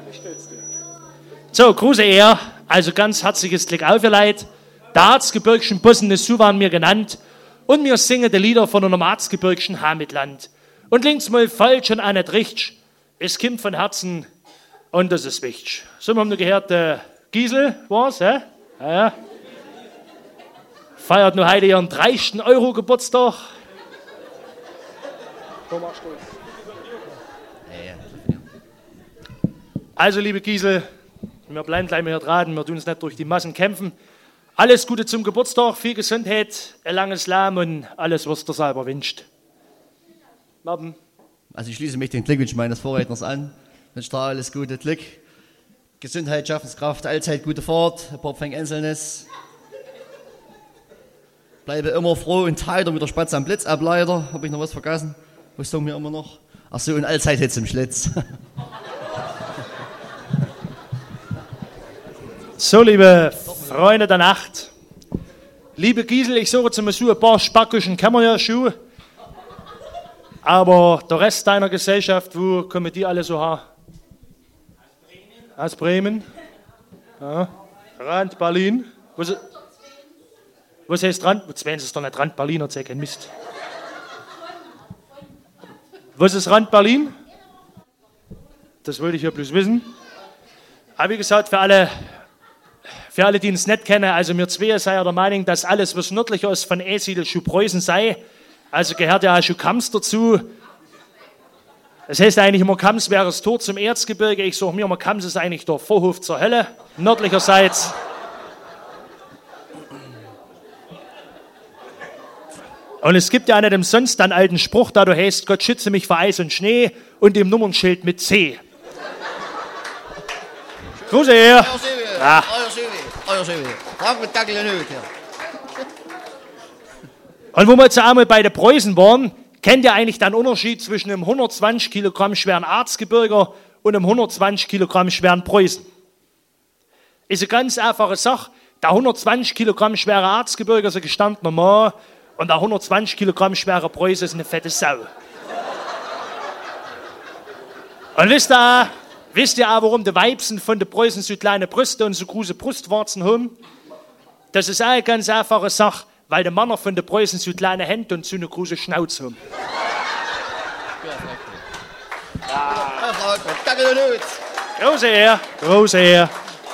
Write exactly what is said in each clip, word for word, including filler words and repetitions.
So, Grüße er, also ganz herzliches Glück auf, ihr Leid. Der Erzgebirgschen Bossen ist so waren mir genannt und mir singen die Lieder von einem Erzgebirgschen Heimatland. Und links mal falsch und auch nicht richtig, es kommt von Herzen und das ist wichtig. So, wir haben nur gehört, äh, Giesel war's, hä? Ja, ja. Feiert nur heute ihren dreißigsten Euro Geburtstag. Also, liebe Giesel, wir bleiben gleich mal hier dran, wir tun uns nicht durch die Massen kämpfen. Alles Gute zum Geburtstag, viel Gesundheit, ein langes Leben und alles, was du selber wünscht. Marben. Also ich schließe mich den Glückwünschen meines Vorredners an. Ich wünsche dir alles Gute, Glück, Gesundheit, Schaffenskraft, allzeit gute Fahrt, ein paar Pfennig Einzelnes. Bleibe immer froh und heiter mit der Spatze am Blitz ab, leider. Habe ich noch was vergessen? Was sagen wir immer noch? Ach so, und allzeit jetzt im Schlitz. So, liebe Freunde der Nacht, liebe Giesel, ich suche zum Beispiel ein paar spackischen Kämmerjahr-Schuhe, aber der Rest deiner Gesellschaft, wo kommen die alle so her? Aus Bremen. Ja. Rand Berlin. Was, was heißt Rand? Jetzt werden sie es doch nicht Rand Berlin, erzähl kein Mist. Was ist Rand Berlin? Das wollte ich ja bloß wissen. Aber wie gesagt, für alle, für alle, die uns nicht kennen, also wir zwei sei ja der Meinung, dass alles, was nördlicher ist von Esiedel, Schuh-Preußen sei. Also gehört ja auch Schuh-Kams dazu. Das heißt eigentlich immer, Kams wäre das Tor zum Erzgebirge. Ich sage mir immer, Kams ist eigentlich der Vorhof zur Hölle, nördlicherseits. Und es gibt ja nicht umsonst einen alten Spruch, da du heißt, Gott schütze mich vor Eis und Schnee und dem Nummernschild mit C. Grüße her. Ja. Und wo wir jetzt einmal bei den Preußen waren, kennt ihr eigentlich den Unterschied zwischen einem hundertzwanzig Kilogramm schweren Erzgebirger und einem hundertzwanzig Kilogramm schweren Preußen? Ist eine ganz einfache Sache. Der hundertzwanzig Kilogramm schwere Erzgebirger ist ein gestandener Mann und der hundertzwanzig Kilogramm schwere Preuße ist eine fette Sau. Und wisst ihr, wisst ihr auch, warum die Weibsen von den Preußen so kleine Brüste und so große Brustwarzen haben? Das ist auch eine ganz einfache Sache, weil die Männer von den Preußen so kleine Hände und so eine große Schnauze haben. Große Ehre, große Ehre.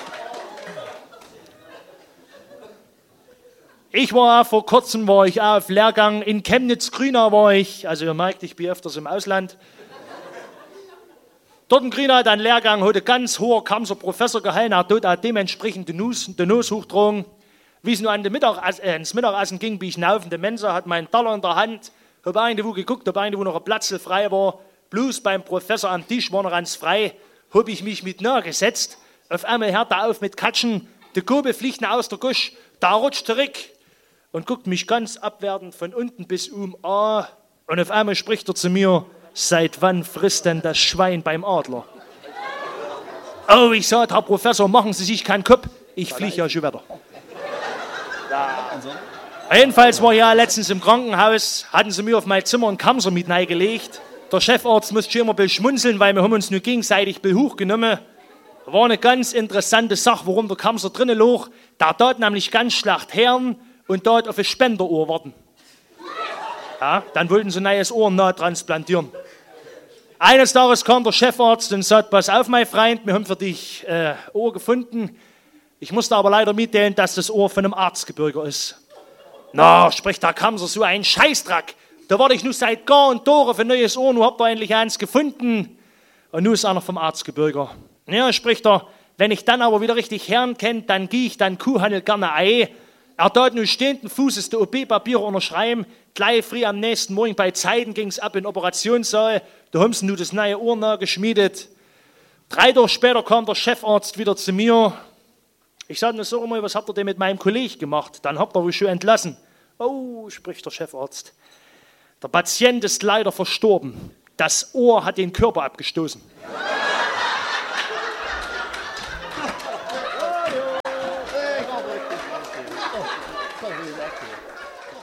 Ich war auch vor kurzem, war ich auch auf Lehrgang in Chemnitz-Grünau war ich, also ihr merkt, ich bin öfters im Ausland. Dort in Grünau hat ein Lehrgang, heute ganz hoher Kamser Professor gehalten, hat dort auch dementsprechend die Nuss, die Nuss hochgetragen. Wie es nur an den Mittag, äh, ins Mittagessen ging, bin ich hinauf in der Mensa, hat meinen Teller in der Hand, habe irgendwo geguckt, ob irgendwo noch ein Platz frei war. Bloß beim Professor am Tisch war noch ganz frei, habe ich mich mit nahe gesetzt. Auf einmal hört er auf mit Katschen, die Gurbe fliegt nach aus der Gusch, da rutscht zurück und guckt mich ganz abwertend von unten bis um an. Und auf einmal spricht er zu mir, seit wann frisst denn das Schwein beim Adler? Oh, ich sagte, Herr Professor, machen Sie sich keinen Kopf, ich fliege ja schon wieder. Ja. Jedenfalls war ich ja letztens im Krankenhaus, hatten sie mir auf mein Zimmer einen Kamser mit reingelegt. Der Chefarzt musste schon immer ein bisschen schmunzeln, weil wir haben uns nur gegenseitig Besuch genommen. War eine ganz interessante Sache, warum der Kamser drinnen lag. Da dort nämlich ganz schlecht Herren und dort auf ein Spenderohr warten. Ja, dann wollten sie ein neues Ohr nahe transplantieren. Eines Tages kam der Chefarzt und sagte, pass auf, mein Freund, wir haben für dich äh, Ohr gefunden. Ich musste aber leider mitteilen, dass das Ohr von einem Erzgebirger ist. Na, spricht der Kamser, so ein Scheißdreck. Da warte ich nur seit Jahr und Tore für ein neues Ohr, nun habt ihr endlich eins gefunden. Und nun ist einer vom Erzgebirger. Ja, spricht er, wenn ich dann aber wieder richtig Herrn kennt, dann gehe ich dann Kuhhandel gerne ein. Er dort nun stehenden Fußes die O P-Papiere unterschreiben. Gleich früh am nächsten Morgen bei Zeiten ging es ab in den Operationssaal. Da haben sie nun das neue Ohr nachgeschmiedet. Drei Tage später kam der Chefarzt wieder zu mir. Ich sagte, na, sag mal, was habt ihr denn mit meinem Kollegen gemacht? Dann habt ihr wohl schon entlassen. Oh, spricht der Chefarzt. Der Patient ist leider verstorben. Das Ohr hat den Körper abgestoßen.